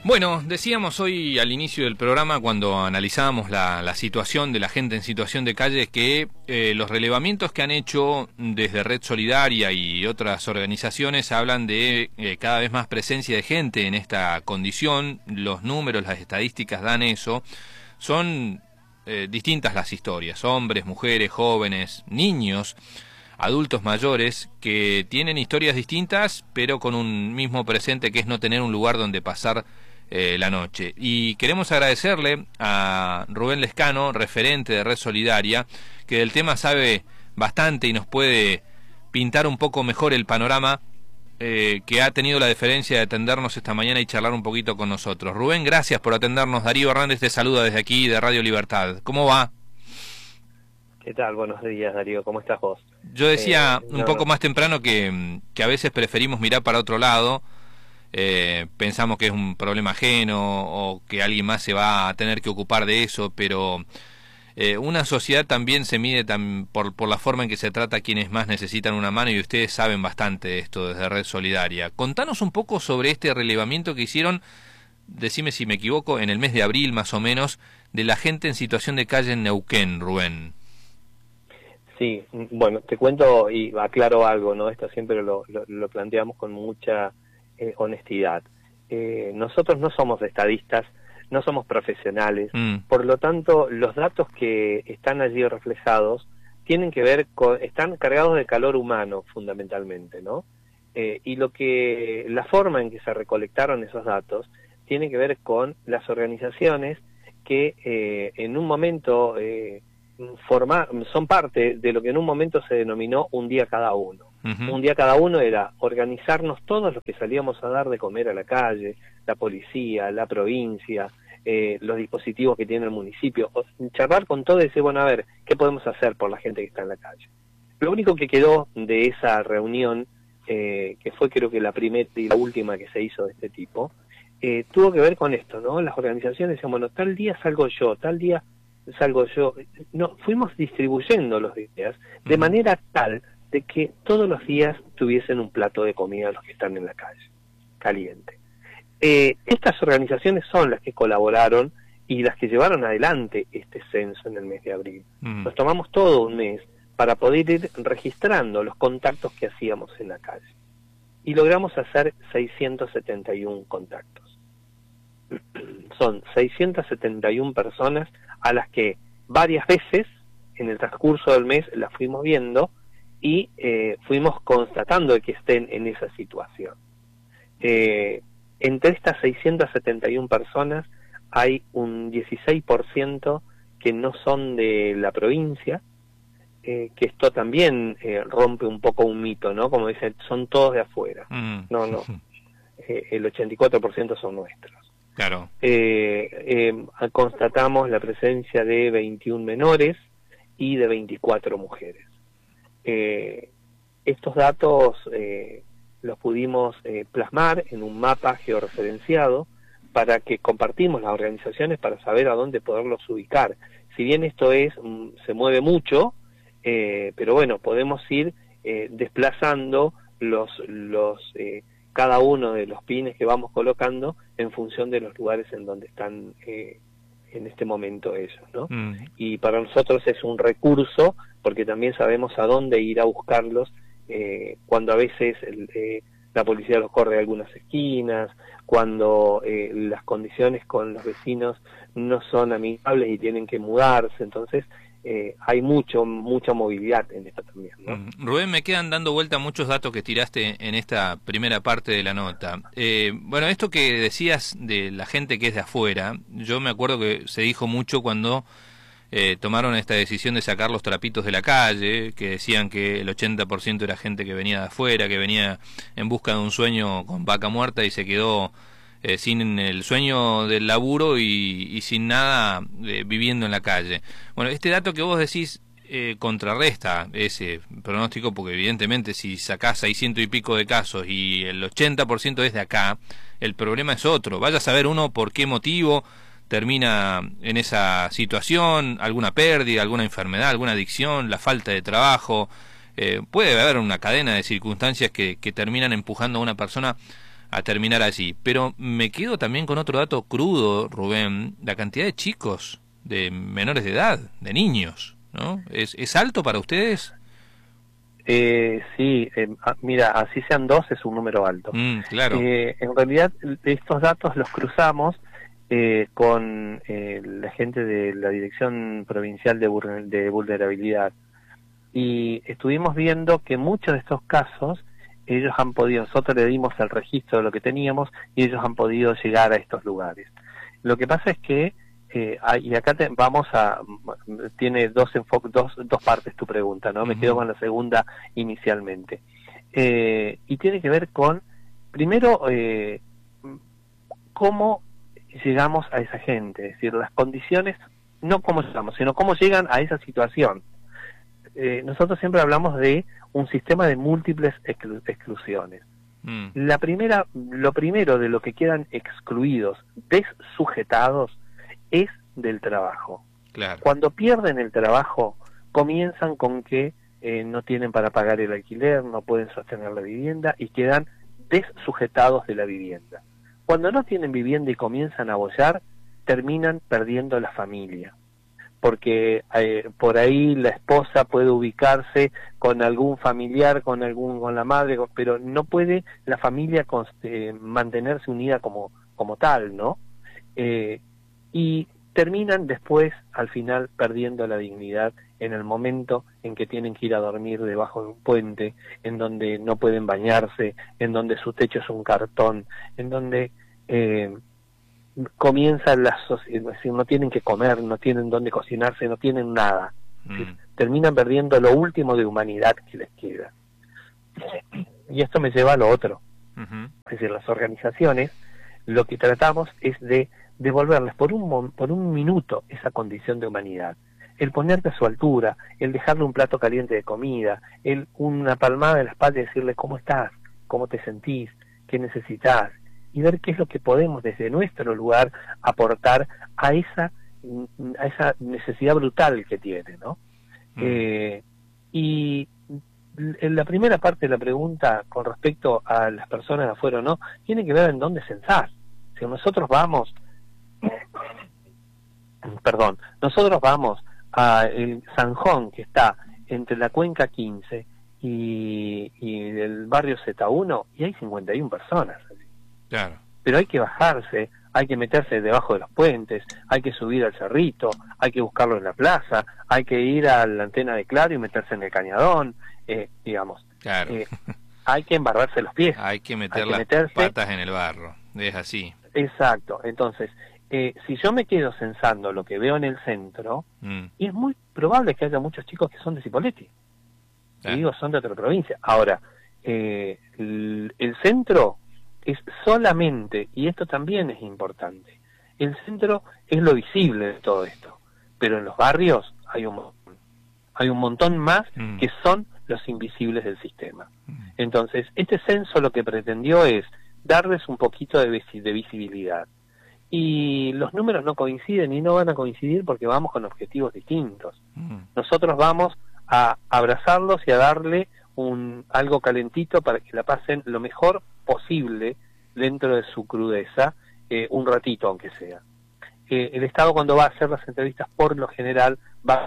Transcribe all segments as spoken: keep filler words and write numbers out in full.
Bueno, decíamos hoy al inicio del programa, cuando analizábamos la, la situación de la gente en situación de calle, que eh, los relevamientos que han hecho desde Red Solidaria y otras organizaciones hablan de eh, cada vez más presencia de gente en esta condición. Los números, las estadísticas dan eso. Son eh, distintas las historias, hombres, mujeres, jóvenes, niños, adultos mayores, que tienen historias distintas, pero con un mismo presente, que es no tener un lugar donde pasar Eh, la noche. Y queremos agradecerle a Rubén Lescano, referente de Red Solidaria, que del tema sabe bastante y nos puede pintar un poco mejor el panorama, eh, que ha tenido la deferencia de atendernos esta mañana y charlar un poquito con nosotros. Rubén, gracias por atendernos. Darío Hernández te saluda desde aquí de Radio Libertad. ¿Cómo va? ¿Qué tal? Buenos días, Darío. ¿Cómo estás vos? Yo decía eh, un no, poco más temprano que, que a veces preferimos mirar para otro lado. Eh, pensamos que es un problema ajeno o que alguien más se va a tener que ocupar de eso, pero eh, una sociedad también se mide tan, por, por la forma en que se trata a quienes más necesitan una mano, y ustedes saben bastante de esto desde Red Solidaria. Contanos un poco sobre este relevamiento que hicieron, decime si me equivoco, en el mes de abril más o menos, de la gente en situación de calle en Neuquén, Rubén. Sí, bueno, te cuento y aclaro algo, ¿no? Esto siempre lo, lo, lo planteamos con mucha Eh, honestidad. Eh, nosotros no somos estadistas, no somos profesionales, mm. por lo tanto los datos que están allí reflejados tienen que ver con, están cargados de calor humano fundamentalmente, ¿no? Eh, y lo que, la forma en que se recolectaron esos datos tiene que ver con las organizaciones que eh, en un momento eh, forma, son parte de lo que en un momento se denominó un día cada uno. Uh-huh. Un día cada uno era organizarnos todos los que salíamos a dar de comer a la calle, la policía, la provincia, eh, los dispositivos que tiene el municipio, o, charlar con todo y decir, bueno, a ver, ¿qué podemos hacer por la gente que está en la calle? Lo único que quedó de esa reunión, eh, que fue creo que la primera y la última que se hizo de este tipo, eh, tuvo que ver con esto, ¿no? Las organizaciones decían, bueno, tal día salgo yo, tal día salgo yo. No, fuimos distribuyendo los días de uh-huh. manera tal de que todos los días tuviesen un plato de comida los que están en la calle, caliente. Eh, estas organizaciones son las que colaboraron y las que llevaron adelante este censo en el mes de abril. Mm. Nos tomamos todo un mes para poder ir registrando los contactos que hacíamos en la calle. Y logramos hacer seiscientos setenta y uno contactos. Son seiscientas setenta y una personas a las que varias veces en el transcurso del mes las fuimos viendo y eh, fuimos constatando de que estén en esa situación. Eh, entre estas seiscientas setenta y una personas hay un dieciséis por ciento que no son de la provincia, eh, que esto también eh, rompe un poco un mito, ¿no? Como dicen, son todos de afuera. Mm. No, no. Eh, el ochenta y cuatro por ciento son nuestros. Claro. Eh, eh, constatamos la presencia de veintiún menores y de veinticuatro mujeres. Eh, estos datos eh, los pudimos eh, plasmar en un mapa georreferenciado para que compartimos las organizaciones para saber a dónde poderlos ubicar. Si bien esto es se mueve mucho, eh, pero bueno, podemos ir eh, desplazando los los eh, cada uno de los pines que vamos colocando en función de los lugares en donde están eh, en este momento ellos, ¿no? Mm. Y para nosotros es un recurso porque también sabemos a dónde ir a buscarlos eh, cuando a veces el, eh, la policía los corre a algunas esquinas, cuando eh, las condiciones con los vecinos no son amigables y tienen que mudarse, entonces eh, hay mucho mucha movilidad en esto también, ¿no? Mm. Rubén, me quedan dando vuelta muchos datos que tiraste en esta primera parte de la nota. Eh, bueno, esto que decías de la gente que es de afuera, yo me acuerdo que se dijo mucho cuando eh, tomaron esta decisión de sacar los trapitos de la calle, que decían que el ochenta por ciento era gente que venía de afuera, que venía en busca de un sueño con vaca muerta y se quedó Eh, sin el sueño del laburo y, y sin nada eh, viviendo en la calle. Bueno, este dato que vos decís eh, contrarresta ese pronóstico, porque evidentemente si sacás seiscientos y pico de casos y el ochenta por ciento es de acá, el problema es otro. Vaya a saber uno por qué motivo termina en esa situación, alguna pérdida, alguna enfermedad, alguna adicción, la falta de trabajo. Eh, puede haber una cadena de circunstancias que, que terminan empujando a una persona a terminar allí. Pero me quedo también con otro dato crudo, Rubén, la cantidad de chicos, de menores de edad, de niños, ¿no? ¿Es, es alto para ustedes? Eh, sí, eh, mira, así sean dos es un número alto. Mm, claro. Eh, en realidad estos datos los cruzamos eh, con eh, la gente de la Dirección Provincial de, Vulner- de Vulnerabilidad y estuvimos viendo que muchos de estos casos ellos han podido, nosotros le dimos el registro de lo que teníamos y ellos han podido llegar a estos lugares. Lo que pasa es que Eh, y acá te, vamos a, tiene dos, enfo- dos, dos partes tu pregunta, ¿no? Uh-huh. Me quedo con la segunda inicialmente. Eh, y tiene que ver con, primero, eh, cómo llegamos a esa gente, es decir, las condiciones, no cómo llegamos, sino cómo llegan a esa situación. Eh, nosotros siempre hablamos de un sistema de múltiples exclu- exclusiones. Mm. La primera, lo primero de lo que quedan excluidos, desujetados, es del trabajo. Claro. Cuando pierden el trabajo, comienzan con que eh, no tienen para pagar el alquiler, no pueden sostener la vivienda y quedan desujetados de la vivienda. Cuando no tienen vivienda y comienzan a bollar, terminan perdiendo la familia, porque eh, por ahí la esposa puede ubicarse con algún familiar, con algún con la madre, pero no puede la familia eh, mantenerse unida como como tal, ¿no? Eh, y terminan después, al final, perdiendo la dignidad en el momento en que tienen que ir a dormir debajo de un puente, en donde no pueden bañarse, en donde su techo es un cartón, en donde eh, comienzan las es decir, no tienen que comer, no tienen dónde cocinarse, no tienen nada. Mm. Terminan perdiendo lo último de humanidad que les queda. Y esto me lleva a lo otro. Uh-huh. Es decir, las organizaciones, lo que tratamos es de devolverles por un por un minuto esa condición de humanidad, el ponerte a su altura, el dejarle un plato caliente de comida, el una palmada en la espalda y decirle cómo estás, cómo te sentís, qué necesitas, y ver qué es lo que podemos desde nuestro lugar aportar a esa a esa necesidad brutal que tiene, ¿no? Mm. Eh, y en la primera parte de la pregunta con respecto a las personas de afuera o no, tiene que ver en dónde censar. Si nosotros vamos Perdón, nosotros vamos a el Zanjón, que está entre la Cuenca quince y, y el barrio Z uno, y hay cincuenta y una personas. Claro. Pero hay que bajarse, hay que meterse debajo de los puentes, hay que subir al cerrito, hay que buscarlo en la plaza, hay que ir a la antena de Claro y meterse en el cañadón, eh, digamos. Claro. Eh, hay que embarrarse los pies. Hay que meter hay que las meterse... patas en el barro, es así. Exacto, entonces... Eh, si yo me quedo censando lo que veo en el centro, mm. es muy probable que haya muchos chicos que son de Cipolletti. Ah. Y digo, son de otra provincia. Ahora, eh, el, el centro es solamente, y esto también es importante, el centro es lo visible de todo esto, pero en los barrios hay un montón, hay un montón más mm. que son los invisibles del sistema. Mm. Entonces, este censo lo que pretendió es darles un poquito de, vis- de visibilidad. Y los números no coinciden y no van a coincidir porque vamos con objetivos distintos. Mm. Nosotros vamos a abrazarlos y a darle un algo calentito para que la pasen lo mejor posible dentro de su crudeza, eh, un ratito aunque sea. Eh, el Estado, cuando va a hacer las entrevistas, por lo general va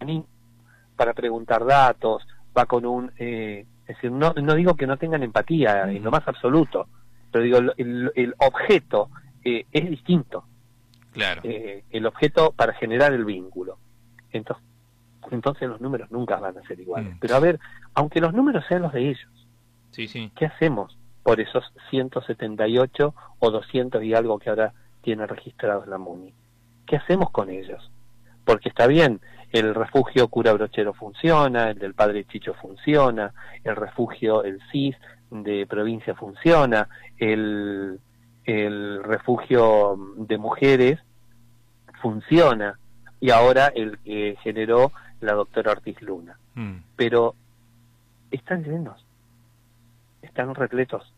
para preguntar datos, va con un... Eh, es decir, no, no digo que no tengan empatía mm. en lo más absoluto, pero digo, el, el, el objeto... Eh, es distinto. Claro. Eh, el objeto para generar el vínculo. Entonces, entonces los números nunca van a ser iguales. Mm. Pero a ver, aunque los números sean los de ellos, sí, sí. ¿qué hacemos por esos ciento setenta y ocho o doscientos y algo que ahora tiene registrados la MUNI? ¿Qué hacemos con ellos? Porque está bien, el refugio Cura Brochero funciona, el del Padre Chicho funciona, el refugio, el C I S de provincia funciona, el... el refugio de mujeres funciona y ahora el que generó la doctora Ortiz Luna. Mm. Pero están llenos, están repletos.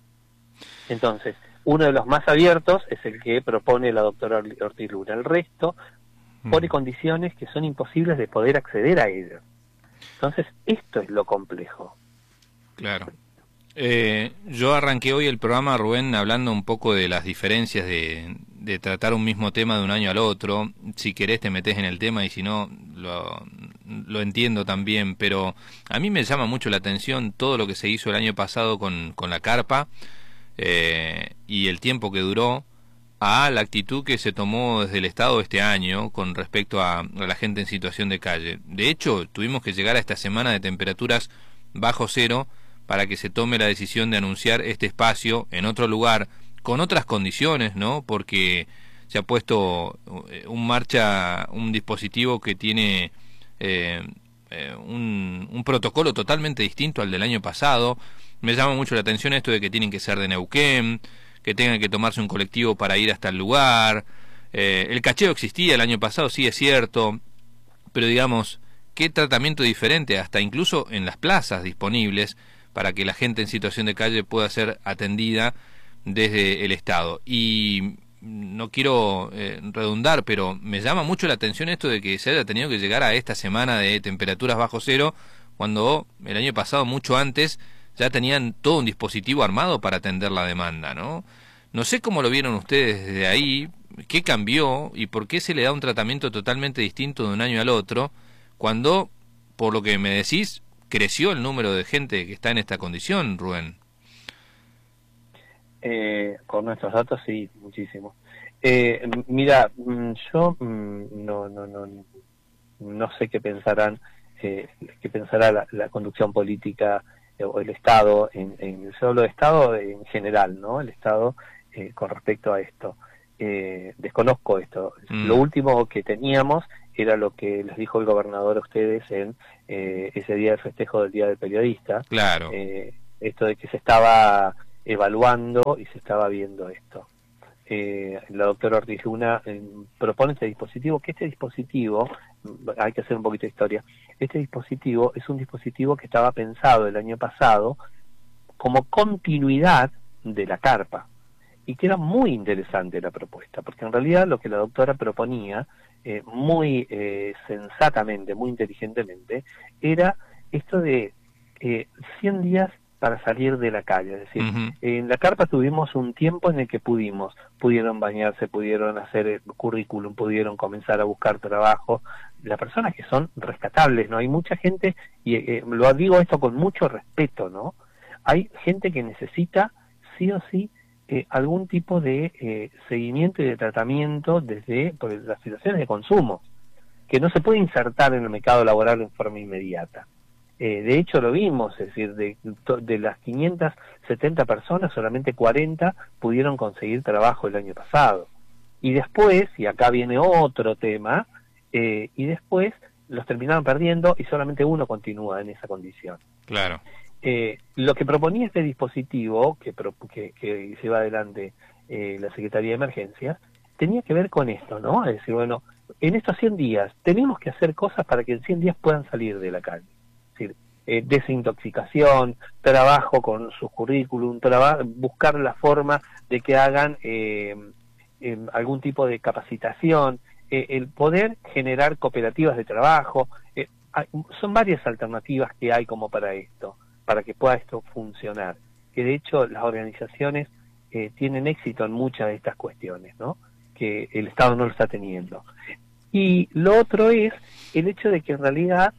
Entonces, uno de los más abiertos es el que propone la doctora Ortiz Luna. El resto mm. pone condiciones que son imposibles de poder acceder a ellos. Entonces, esto es lo complejo. Claro. Eh, yo arranqué hoy el programa, Rubén, hablando un poco de las diferencias de, de tratar un mismo tema de un año al otro. Si querés te metés en el tema y si no, lo, lo entiendo también, pero a mí me llama mucho la atención todo lo que se hizo el año pasado con, con la carpa eh, y el tiempo que duró, a la actitud que se tomó desde el Estado este año con respecto a, a la gente en situación de calle. De hecho, tuvimos que llegar a esta semana de temperaturas bajo cero para que se tome la decisión de anunciar este espacio en otro lugar, con otras condiciones, ¿no? Porque se ha puesto un marcha, un dispositivo que tiene eh, eh, un, un protocolo totalmente distinto al del año pasado. Me llama mucho la atención esto de que tienen que ser de Neuquén, que tengan que tomarse un colectivo para ir hasta el lugar. Eh, el cacheo existía el año pasado, sí es cierto, pero digamos, qué tratamiento diferente, hasta incluso en las plazas disponibles, para que la gente en situación de calle pueda ser atendida desde el Estado. Y no quiero eh, redundar, pero me llama mucho la atención esto de que se haya tenido que llegar a esta semana de temperaturas bajo cero, cuando el año pasado, mucho antes, ya tenían todo un dispositivo armado para atender la demanda, ¿no? No sé cómo lo vieron ustedes desde ahí, qué cambió y por qué se le da un tratamiento totalmente distinto de un año al otro, cuando, por lo que me decís, creció el número de gente que está en esta condición, Rubén. Eh, con nuestros datos sí, muchísimo. Eh, mira, yo no, no, no, no sé qué pensarán, eh, qué pensará la, la conducción política o el Estado, en, en solo Estado en general, ¿no? El Estado eh, con respecto a esto. Eh, desconozco esto. Mm. Lo último que teníamos era lo que les dijo el gobernador a ustedes en eh, ese día del festejo del Día del Periodista. Claro. Eh, esto de que se estaba evaluando y se estaba viendo esto. Eh, la doctora Ortiz Luna eh, propone este dispositivo, que este dispositivo, hay que hacer un poquito de historia, este dispositivo es un dispositivo que estaba pensado el año pasado como continuidad de la carpa, y que era muy interesante la propuesta, porque en realidad lo que la doctora proponía, eh, muy eh, sensatamente, muy inteligentemente, era esto de eh, cien días para salir de la calle. Es decir, uh-huh. En la carpa tuvimos un tiempo en el que pudimos, pudieron bañarse, pudieron hacer el currículum, pudieron comenzar a buscar trabajo, las personas que son rescatables, ¿no? Hay mucha gente, y eh, lo digo esto con mucho respeto, ¿no? Hay gente que necesita, sí o sí, eh, algún tipo de eh, seguimiento y de tratamiento desde por las situaciones de consumo, que no se puede insertar en el mercado laboral en forma inmediata. Eh, de hecho lo vimos, es decir, de, de las quinientas setenta personas, solamente cuarenta pudieron conseguir trabajo el año pasado. Y después, y acá viene otro tema, eh, y después los terminaron perdiendo y solamente uno continúa en esa condición. Claro. Eh, lo que proponía este dispositivo, que, que, que lleva adelante eh, la Secretaría de Emergencias, tenía que ver con esto, ¿no? Es decir, bueno, en estos cien días tenemos que hacer cosas para que en cien días puedan salir de la calle. Es decir, eh, desintoxicación, trabajo con sus currículum, buscar la forma de que hagan eh, eh, algún tipo de capacitación, eh, el poder generar cooperativas de trabajo. Eh, hay, son varias alternativas que hay como para esto, para que pueda esto funcionar. Que de hecho las organizaciones eh, tienen éxito en muchas de estas cuestiones, ¿no? Que el Estado no lo está teniendo. Y lo otro es el hecho de que en realidad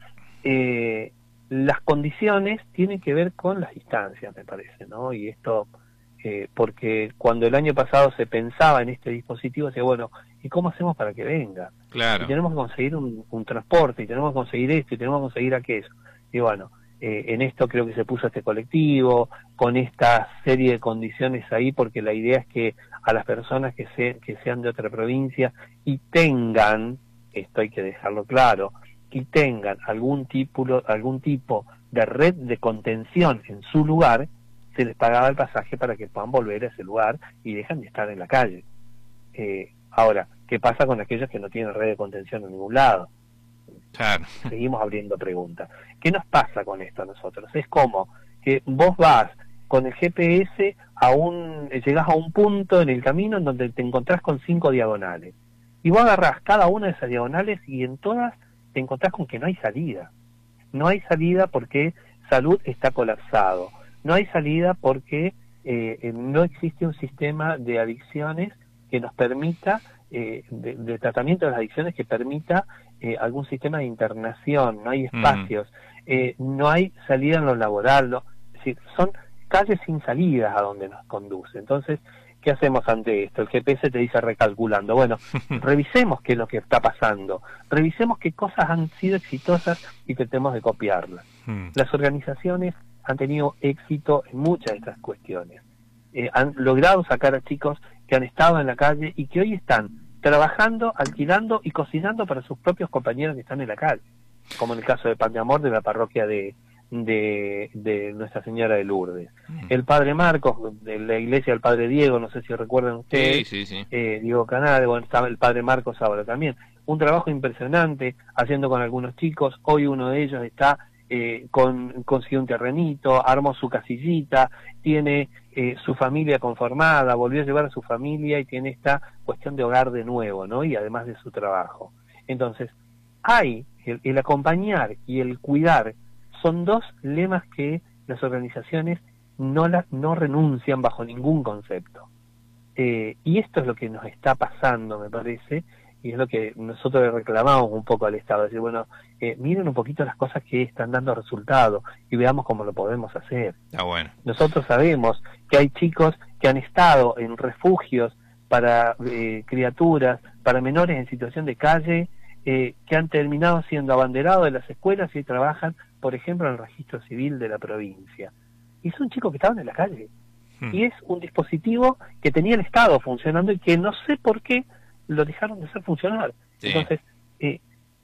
eh, las condiciones tienen que ver con las distancias, me parece, ¿no? Y esto, eh, porque cuando el año pasado se pensaba en este dispositivo, decía, bueno, ¿y cómo hacemos para que venga? Claro. Y tenemos que conseguir un, un transporte, y tenemos que conseguir esto, y tenemos que conseguir aquello. Y bueno, eh, en esto creo que se puso este colectivo, con esta serie de condiciones ahí, porque la idea es que a las personas que, se, que sean de otra provincia y tengan, esto hay que dejarlo claro, y tengan algún tipo, algún tipo de red de contención en su lugar, se les pagaba el pasaje para que puedan volver a ese lugar y dejan de estar en la calle. Eh, ahora, ¿qué pasa con aquellos que no tienen red de contención en ningún lado? Claro. Seguimos abriendo preguntas. ¿Qué nos pasa con esto a nosotros? Es como que vos vas con el G P S a un, llegás a un punto en el camino en donde te encontrás con cinco diagonales. Y vos agarrás cada una de esas diagonales y en todas te encontrás con que no hay salida. No hay salida porque salud está colapsado, no hay salida porque eh, no existe un sistema de adicciones que nos permita, eh, de, de tratamiento de las adicciones que permita eh, algún sistema de internación, no hay espacios, mm. eh, no hay salida en lo laboral, no, es decir, son calles sin salidas a donde nos conduce. Entonces, ¿qué hacemos ante esto? El G P S te dice recalculando. Bueno, revisemos qué es lo que está pasando, revisemos qué cosas han sido exitosas y tratemos de copiarlas. Mm. Las organizaciones han tenido éxito en muchas de estas cuestiones. Eh, han logrado sacar a chicos que han estado en la calle y que hoy están trabajando, alquilando y cocinando para sus propios compañeros que están en la calle, como en el caso de Pan de Amor de la parroquia de, de, de Nuestra Señora de Lourdes. Mm. El Padre Marcos, de la iglesia del Padre Diego, no sé si recuerdan ustedes, sí, sí, sí. Eh, Diego Canales, bueno, estaba el Padre Marcos ahora también. Un trabajo impresionante, haciendo con algunos chicos. Hoy uno de ellos está Eh, con, consiguió un terrenito, armó su casillita, tiene eh, su familia conformada, volvió a llevar a su familia y tiene esta cuestión de hogar de nuevo, ¿no? Y además de su trabajo. Entonces, hay el, el acompañar y el cuidar son dos lemas que las organizaciones no, la, no renuncian bajo ningún concepto. Eh, y esto es lo que nos está pasando, me parece, y es lo que nosotros le reclamamos un poco al Estado, decir, bueno, eh, miren un poquito las cosas que están dando resultados y veamos cómo lo podemos hacer. Ah, bueno. Nosotros sabemos que hay chicos que han estado en refugios para eh, criaturas, para menores en situación de calle, eh, que han terminado siendo abanderados de las escuelas y trabajan, por ejemplo, en el registro civil de la provincia. Y son chicos que estaban en la calle. Hmm. Y es un dispositivo que tenía el Estado funcionando y que no sé por qué lo dejaron de hacer funcionar. Sí. Entonces, eh,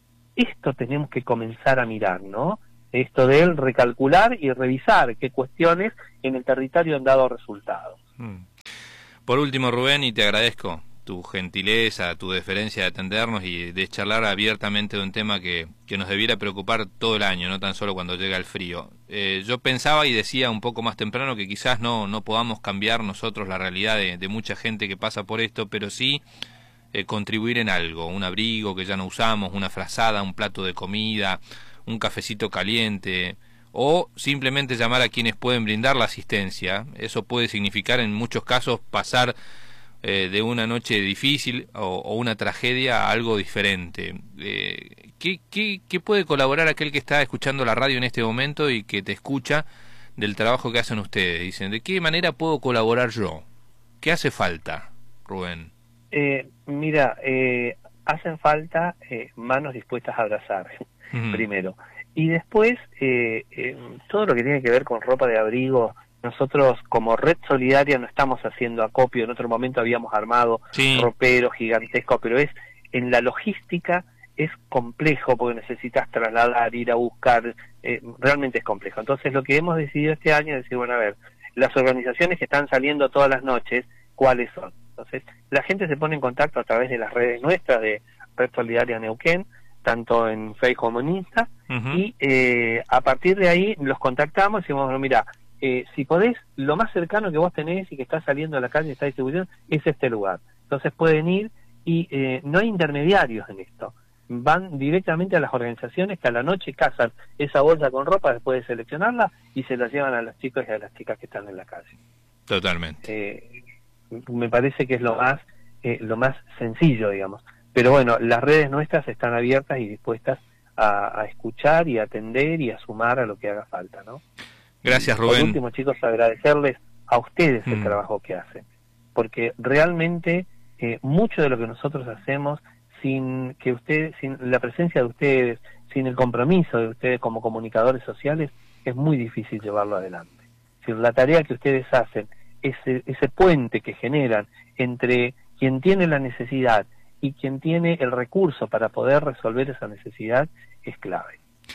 esto tenemos que comenzar a mirar, ¿no? Esto de él recalcular y revisar qué cuestiones en el territorio han dado resultados. Mm. Por último, Rubén, y te agradezco tu gentileza, tu deferencia de atendernos y de charlar abiertamente de un tema que, que nos debiera preocupar todo el año, no tan solo cuando llega el frío. Eh, yo pensaba y decía un poco más temprano que quizás no, no podamos cambiar nosotros la realidad de, de mucha gente que pasa por esto, pero sí Eh, contribuir en algo, un abrigo que ya no usamos, una frazada, un plato de comida, un cafecito caliente, o simplemente llamar a quienes pueden brindar la asistencia. Eso puede significar en muchos casos pasar eh, de una noche difícil o, o una tragedia a algo diferente. Eh, ¿qué, qué, ¿Qué puede colaborar aquel que está escuchando la radio en este momento y que te escucha del trabajo que hacen ustedes? Dicen, ¿de qué manera puedo colaborar yo? ¿Qué hace falta, Rubén? Eh, mira, eh, hacen falta eh, manos dispuestas a abrazar, uh-huh. primero. Y después, eh, eh, todo lo que tiene que ver con ropa de abrigo, nosotros como Red Solidaria no estamos haciendo acopio, en otro momento habíamos armado sí. roperos gigantescos, pero es en la logística es complejo porque necesitas trasladar, ir a buscar, eh, realmente es complejo. Entonces lo que hemos decidido este año es decir, bueno, a ver, las organizaciones que están saliendo todas las noches, ¿cuáles son? Entonces, la gente se pone en contacto a través de las redes nuestras de Red Solidaria Neuquén, tanto en Facebook como en Insta, uh-huh. y eh, a partir de ahí los contactamos y decimos, bueno, mira, eh, si podés, lo más cercano que vos tenés y que está saliendo a la calle, está distribución, es este lugar. Entonces pueden ir y eh, no hay intermediarios en esto. Van directamente a las organizaciones que a la noche cazan esa bolsa con ropa después de seleccionarla y se la llevan a los chicos y a las chicas que están en la calle. Totalmente. Eh, me parece que es lo más eh, lo más sencillo, digamos, pero bueno, las redes nuestras están abiertas y dispuestas a, a escuchar y a atender y a sumar a lo que haga falta, ¿no? Gracias, y Rubén. Por último, chicos, agradecerles a ustedes mm. el trabajo que hacen, porque realmente eh, mucho de lo que nosotros hacemos, sin que ustedes, sin la presencia de ustedes, sin el compromiso de ustedes como comunicadores sociales, es muy difícil llevarlo adelante. Es decir, la tarea que ustedes hacen, Ese, ese puente que generan entre quien tiene la necesidad y quien tiene el recurso para poder resolver esa necesidad es clave.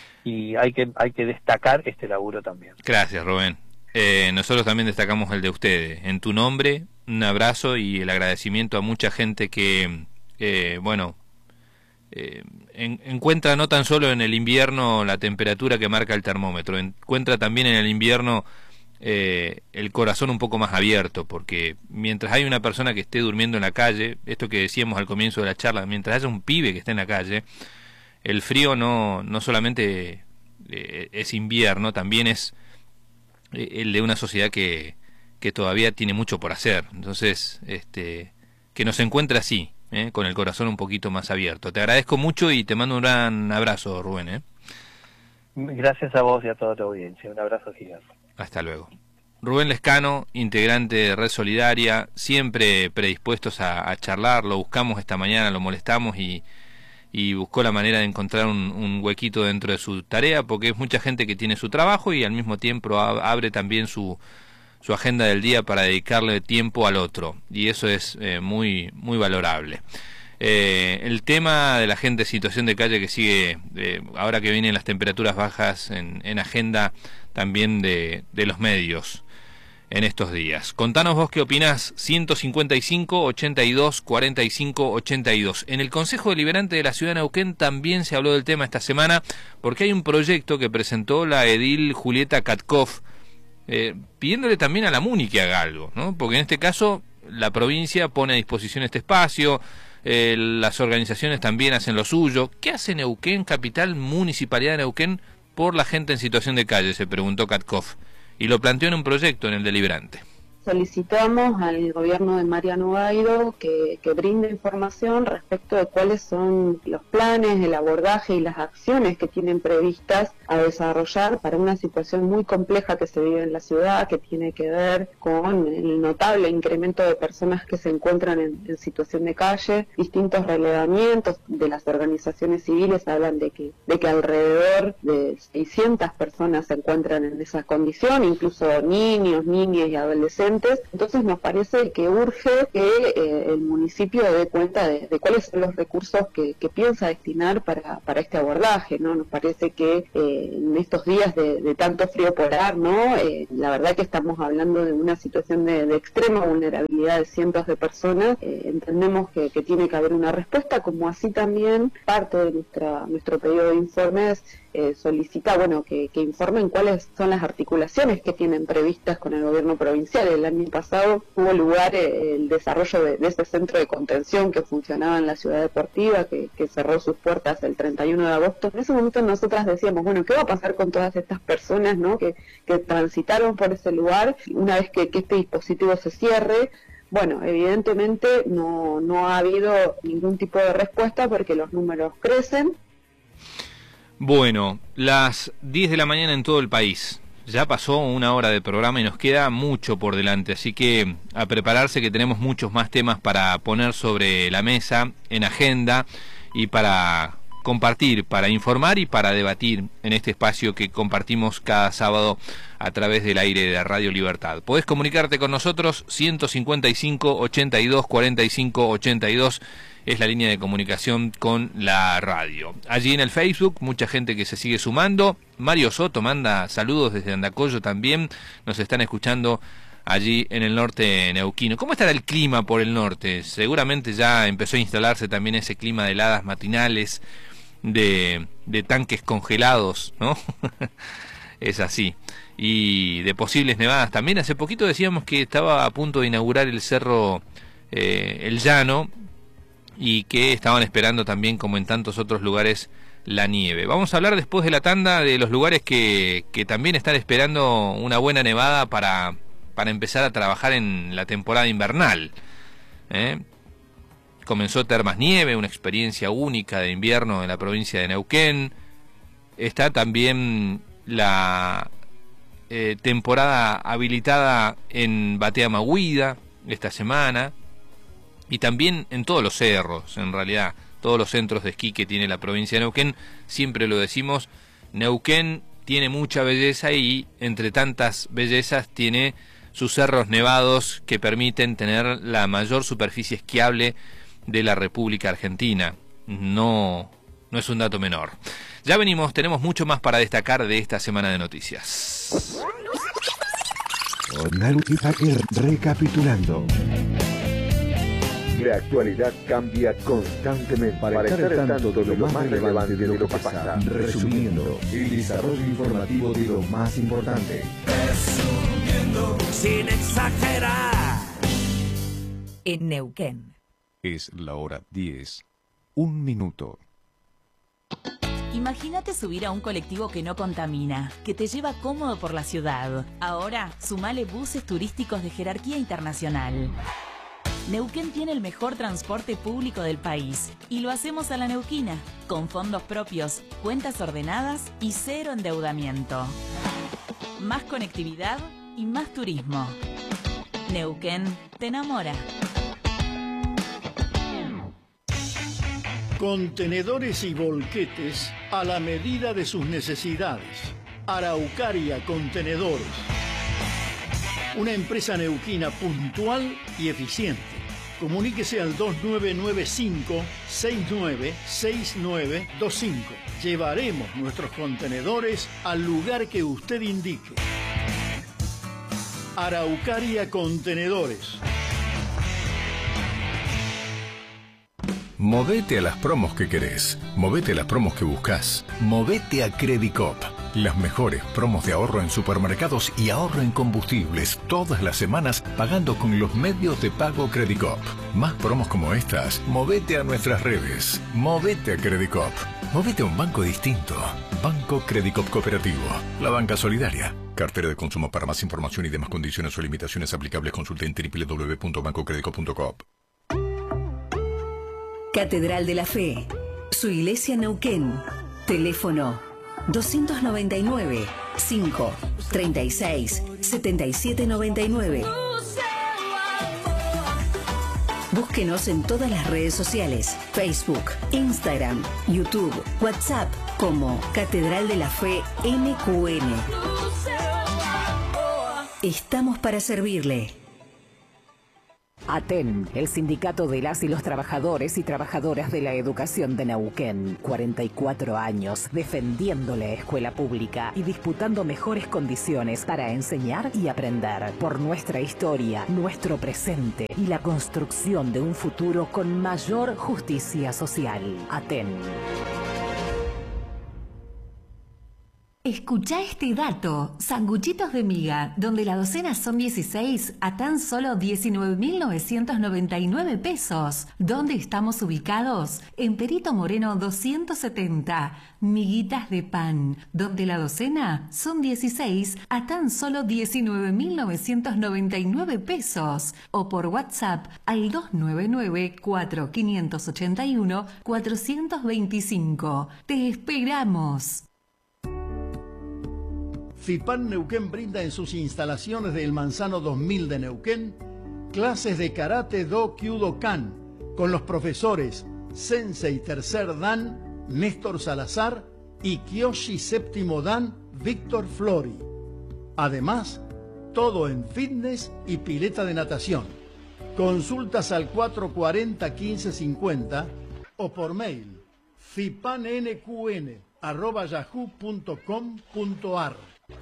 Y hay que hay que destacar este laburo también. Gracias, Rubén. Eh, nosotros también destacamos el de ustedes. En tu nombre, un abrazo y el agradecimiento a mucha gente que, eh, bueno, eh, en, encuentra no tan solo en el invierno la temperatura que marca el termómetro, encuentra también en el invierno Eh, el corazón un poco más abierto, porque mientras hay una persona que esté durmiendo en la calle, esto que decíamos al comienzo de la charla, mientras haya un pibe que esté en la calle, el frío no, no solamente eh, es invierno, también es el de una sociedad que, que todavía tiene mucho por hacer. Entonces, este, que nos encuentre así, ¿eh? Con el corazón un poquito más abierto. Te agradezco mucho y te mando un gran abrazo, Rubén, ¿eh? Gracias a vos y a toda tu audiencia. Un abrazo gigante. Hasta luego. Rubén Lescano, integrante de Red Solidaria, siempre predispuestos a, a charlar. Lo buscamos esta mañana, lo molestamos y, y buscó la manera de encontrar un, un huequito dentro de su tarea, porque es mucha gente que tiene su trabajo y al mismo tiempo abre también su, su agenda del día para dedicarle tiempo al otro, y eso es eh, muy, muy valorable. Eh, el tema de la gente en situación de calle que sigue, eh, ahora que vienen las temperaturas bajas, en, en agenda también de, de los medios en estos días. Contanos vos qué opinás. Ciento cincuenta y cinco, ochenta y dos, cuarenta y cinco, ochenta y dos. En el Consejo Deliberante de la Ciudad de Neuquén también se habló del tema esta semana, porque hay un proyecto que presentó la edil Julieta Katkoff, eh, pidiéndole también a la MUNI que haga algo, ¿no? Porque en este caso la provincia pone a disposición este espacio. Eh, las organizaciones también hacen lo suyo. ¿Qué hace Neuquén, capital, municipalidad de Neuquén, por la gente en situación de calle?, se preguntó Katkoff, y lo planteó en un proyecto en el Deliberante. Solicitamos al gobierno de Mariano Guaidó que, que brinde información respecto de cuáles son los planes, el abordaje y las acciones que tienen previstas a desarrollar para una situación muy compleja que se vive en la ciudad, que tiene que ver con el notable incremento de personas que se encuentran en, en situación de calle. Distintos relevamientos de las organizaciones civiles hablan de que, de que alrededor de seiscientas personas se encuentran en esa condición, incluso niños, niñas y adolescentes. Entonces nos parece que urge que eh, el municipio dé cuenta de, de cuáles son los recursos que, que piensa destinar para, para este abordaje, ¿no? Nos parece que eh, en estos días de, de tanto frío polar, ¿no? Eh, la verdad que estamos hablando de una situación de, de extrema vulnerabilidad de cientos de personas. Eh, entendemos que, que tiene que haber una respuesta, como así también parte de nuestra, nuestro pedido de informes eh, solicita, bueno, que, que informen cuáles son las articulaciones que tienen previstas con el gobierno provincial. El año pasado tuvo lugar eh, el desarrollo de, de ese centro de contención que funcionaba en la ciudad deportiva, que, que cerró sus puertas el treinta y uno de agosto. En ese momento nosotras decíamos, bueno, ¿qué va a pasar con todas estas personas, ¿no? que, que transitaron por ese lugar una vez que, que este dispositivo se cierre? Bueno, evidentemente no, no ha habido ningún tipo de respuesta porque los números crecen. Bueno, las diez de la mañana en todo el país. Ya pasó una hora de programa y nos queda mucho por delante, así que a prepararse, que tenemos muchos más temas para poner sobre la mesa, en agenda, y para compartir, para informar y para debatir en este espacio que compartimos cada sábado a través del aire de Radio Libertad. Podés comunicarte con nosotros, ciento cincuenta y cinco, ochenta y dos, cuarenta y cinco, ochenta y dos, es la línea de comunicación con la radio. Allí en el Facebook, mucha gente que se sigue sumando. Mario Soto manda saludos desde Andacollo también, nos están escuchando allí en el norte neuquino. ¿Cómo estará el clima por el norte? Seguramente ya empezó a instalarse también ese clima de heladas matinales, de, de tanques congelados, ¿no? Es así. Y de posibles nevadas también. Hace poquito decíamos que estaba a punto de inaugurar el cerro eh, El Llano, y que estaban esperando también, como en tantos otros lugares, la nieve. Vamos a hablar después de la tanda de los lugares que, que también están esperando una buena nevada para, para empezar a trabajar en la temporada invernal. ¿Eh? Comenzó Termas Nieve, una experiencia única de invierno en la provincia de Neuquén. Está también la eh, temporada habilitada en Batea Maguida esta semana, y también en todos los cerros, en realidad, todos los centros de esquí que tiene la provincia de Neuquén. Siempre lo decimos, Neuquén tiene mucha belleza y entre tantas bellezas tiene sus cerros nevados que permiten tener la mayor superficie esquiable de la República Argentina. No, no es un dato menor. Ya venimos, tenemos mucho más para destacar de esta semana de noticias. Recapitulando. La actualidad cambia constantemente. Para, para estar al tanto de lo más relevante de lo que pasa, resumiendo el desarrollo informativo de lo más importante. Resumiendo sin exagerar. En Neuquén. Es la hora diez, un minuto. Imagínate subir a un colectivo que no contamina, que te lleva cómodo por la ciudad. Ahora, sumale buses turísticos de jerarquía internacional. Neuquén tiene el mejor transporte público del país y lo hacemos a la neuquina, con fondos propios, cuentas ordenadas y cero endeudamiento. Más conectividad y más turismo. Neuquén te enamora. Contenedores y volquetes a la medida de sus necesidades. Araucaria Contenedores. Una empresa neuquina puntual y eficiente. Comuníquese al dos nueve nueve cinco, seis nueve seis nueve dos cinco. Llevaremos nuestros contenedores al lugar que usted indique. Araucaria Contenedores. Movete a las promos que querés. Movete a las promos que buscas. Movete a Credicop. Las mejores promos de ahorro en supermercados y ahorro en combustibles todas las semanas pagando con los medios de pago Credicop. Más promos como estas, movete a nuestras redes. Movete a Credicop. Movete a un banco distinto. Banco Credicop Cooperativo. La banca solidaria. Cartera de consumo. Para más información y demás condiciones o limitaciones aplicables consulte en doble u doble u doble u punto banco credicop punto com. Catedral de la Fe, su iglesia Neuquén. Teléfono doscientos noventa y nueve, cinco, treinta y seis, setenta y siete noventa y nueve. Búsquenos en todas las redes sociales, Facebook, Instagram, YouTube, WhatsApp, como Catedral de la Fe N Q N. Estamos para servirle. ATEN, el sindicato de las y los trabajadores y trabajadoras de la educación de Neuquén. cuarenta y cuatro años defendiendo la escuela pública y disputando mejores condiciones para enseñar y aprender. Por nuestra historia, nuestro presente y la construcción de un futuro con mayor justicia social. ATEN. Escucha este dato. Sanguchitos de miga, donde la docena son dieciséis a tan solo diecinueve mil novecientos noventa y nueve pesos. ¿Dónde estamos ubicados? En Perito Moreno doscientos setenta. Miguitas de pan, donde la docena son dieciséis a tan solo diecinueve mil novecientos noventa y nueve pesos. O por WhatsApp al dos nueve nueve, cuatro cinco ocho uno, cuatro dos cinco. ¡Te esperamos! FIPAN Neuquén brinda en sus instalaciones del Manzano dos mil de Neuquén clases de Karate Do Kyudokan con los profesores Sensei Tercer Dan Néstor Salazar y Kyoshi Séptimo Dan Víctor Flori. Además, todo en fitness y pileta de natación. Consultas al cuatro cuatro cero, quince cincuenta o por mail fipannqn arroba yahoo punto com punto ar.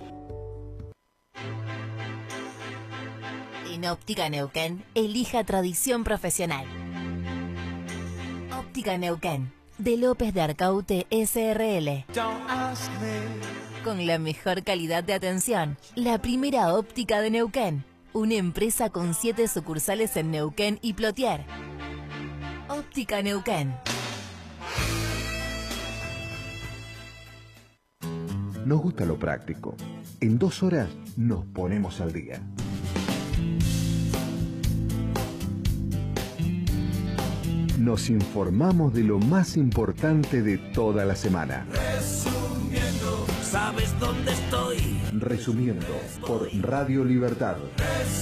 En Óptica Neuquén, elija tradición profesional. Óptica Neuquén, de López de Arcaute S R L. Con la mejor calidad de atención, la primera óptica de Neuquén. Una empresa con siete sucursales en Neuquén y Plotier. Óptica Neuquén. Nos gusta lo práctico. En dos horas nos ponemos al día. Nos informamos de lo más importante de toda la semana. Resumiendo, ¿sabes dónde estoy? Resumiendo por Radio Libertad.